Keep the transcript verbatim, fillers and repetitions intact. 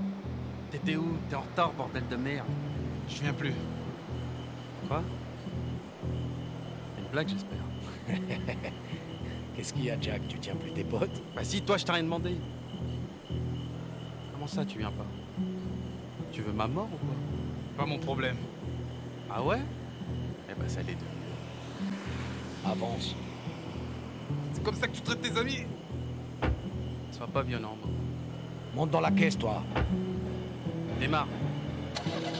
T'étais où? T'es en retard, bordel de merde. Je viens plus. Quoi? Une blague, j'espère. Qu'est-ce qu'il y a, Jack? Tu tiens plus tes potes? Bah si, toi, je t'ai rien demandé. Comment ça, tu viens pas? Tu veux ma mort ou quoi? Pas mon problème. Ah ouais? Eh ben, ça l'est devenu. Avance. C'est comme ça que tu traites tes amis? Sois pas violent, moi. Monte dans la caisse, toi. Démarre.